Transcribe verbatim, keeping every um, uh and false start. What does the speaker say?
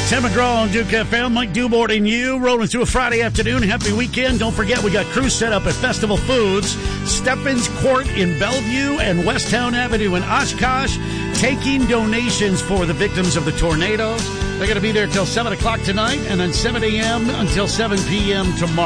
Tim McGraw on Duke F M. Mike Dubort and you rolling through a Friday afternoon. Happy weekend. Don't forget, we got crews set up at Festival Foods, Steffens Court in Bellevue, and Westtown Avenue in Oshkosh, taking donations for the victims of the tornadoes. They're going to be there till seven o'clock tonight, and then seven a.m. until seven p.m. tomorrow.